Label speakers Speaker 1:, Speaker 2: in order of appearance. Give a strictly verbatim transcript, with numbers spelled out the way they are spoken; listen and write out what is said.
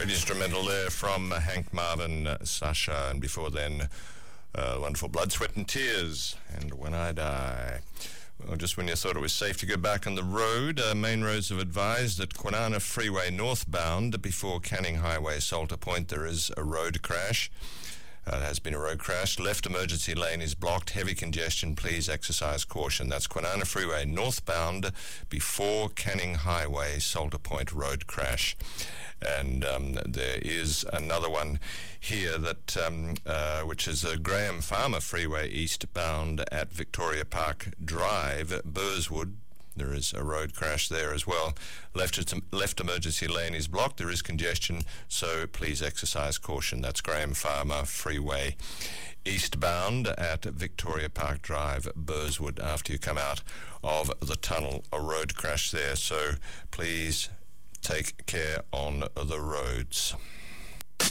Speaker 1: Good instrumental there from Hank Marvin, uh, Sasha, and before then, uh, wonderful Blood, Sweat and Tears, and When I Die. Well, just when you thought it was safe to go back on the road, uh, Main Roads have advised that Kwinana Freeway northbound before Canning Highway, Salter Point, there is a road crash. Uh, there has been a road crash. Left emergency lane is blocked. Heavy congestion. Please exercise caution. That's Kwinana Freeway northbound before Canning Highway, Salter Point road crash. And um, there is another one here that um, uh, which is a Graham Farmer Freeway eastbound at Victoria Park Drive, Burswood. There is a road crash there as well. Left, left emergency lane is blocked. There is congestion, so please exercise caution. That's Graham Farmer Freeway eastbound at Victoria Park Drive, Burswood. After you come out of the tunnel, a road crash there, so please take care on the roads.